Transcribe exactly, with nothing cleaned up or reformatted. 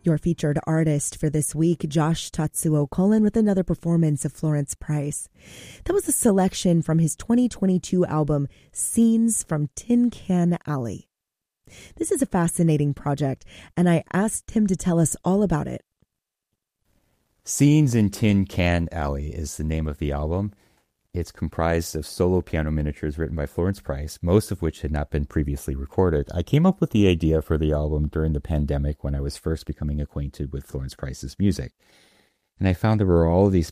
Your featured artist for this week, Josh Tatsuo Cullen, with another performance of Florence Price. That was a selection from his twenty twenty-two album, Scenes from Tin Can Alley. This is a fascinating project, and I asked him to tell us all about it. Scenes in Tin Can Alley is the name of the album. It's comprised of solo piano miniatures written by Florence Price, most of which had not been previously recorded. I came up with the idea for the album during the pandemic when I was first becoming acquainted with Florence Price's music. And I found there were all of these